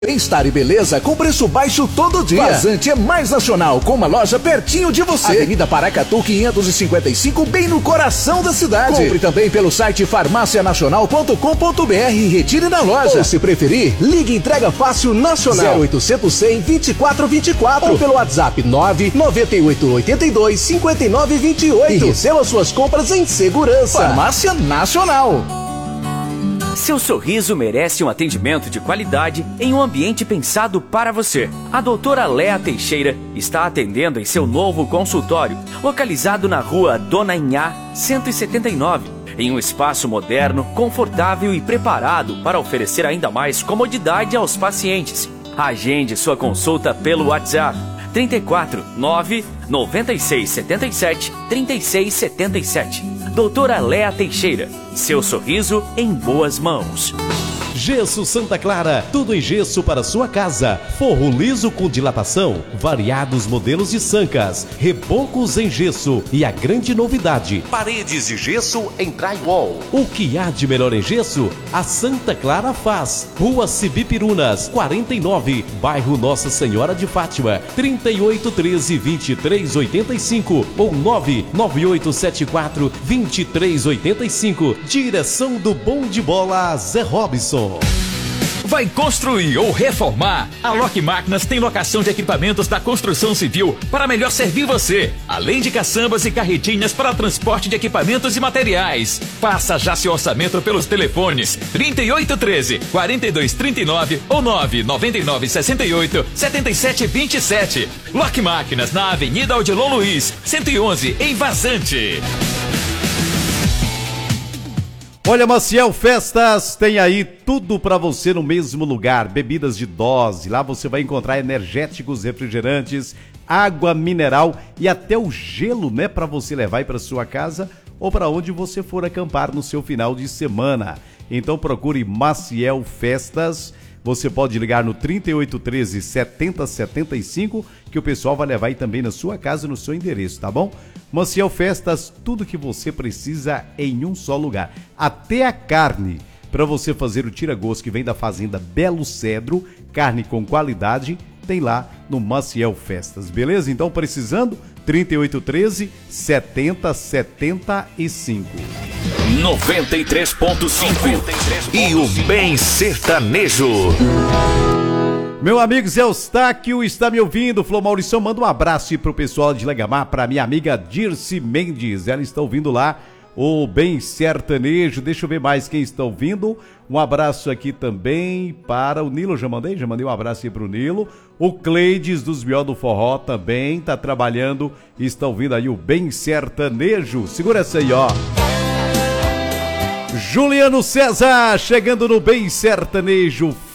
Bem-estar e beleza com preço baixo todo dia. Vazante é mais nacional, com uma loja pertinho de você. Avenida Paracatu 555, bem no coração da cidade. Compre também pelo site farmacianacional.com.br e retire na loja. Ou se preferir, ligue Entrega Fácil Nacional 0800 100 2424 ou pelo WhatsApp 99882 5928 e receba suas compras em segurança. Farmácia Nacional. Seu sorriso merece um atendimento de qualidade em um ambiente pensado para você. A doutora Léa Teixeira está atendendo em seu novo consultório, localizado na rua Dona Inhá, 179, em um espaço moderno, confortável e preparado para oferecer ainda mais comodidade aos pacientes. Agende sua consulta pelo WhatsApp 34 9 96 77 36 77. Doutora Léa Teixeira, seu sorriso em boas mãos. Gesso Santa Clara, tudo em gesso para sua casa. Forro liso com dilatação, variados modelos de sancas, rebocos em gesso e a grande novidade, paredes de gesso em drywall. O que há de melhor em gesso, a Santa Clara faz. Rua Cibipirunas, 49, bairro Nossa Senhora de Fátima, 3813-2385 ou 99874-2385. Direção do Bom de Bola, Zé Robson. Vai construir ou reformar? A Lock Máquinas tem locação de equipamentos da construção civil para melhor servir você, além de caçambas e carretinhas para transporte de equipamentos e materiais. Faça já seu orçamento pelos telefones 3813-4239 ou 99968-7727. Lock Máquinas na Avenida Odilon Luiz, 111, em Vazante. Olha, Maciel Festas tem aí tudo para você no mesmo lugar. Bebidas de dose, lá você vai encontrar energéticos, refrigerantes, água mineral e até o gelo, né, para você levar aí para sua casa ou para onde você for acampar no seu final de semana. Então procure Maciel Festas. Você pode ligar no 3813-7075 que o pessoal vai levar aí também na sua casa, no seu endereço, tá bom? Maciel Festas, tudo que você precisa em um só lugar. Até a carne, para você fazer o tira-gosto que vem da fazenda Belo Cedro, carne com qualidade, tem lá no Maciel Festas, beleza? Então precisando, 3813-7075. 93.5 e o Bem Sertanejo. Meu amigo Zé Eustáquio está me ouvindo. Flor Maurição, manda um abraço aí pro pessoal de Legamar, pra minha amiga Dirce Mendes. Ela está ouvindo lá o Bem Sertanejo. Deixa eu ver mais quem está ouvindo. Um abraço aqui também para o Nilo. Já mandei um abraço aí pro Nilo. O Cleides dos Bió do Forró também tá trabalhando e está ouvindo aí o Bem Sertanejo. Segura essa aí, ó. Juliano César chegando no Bem Sertanejo.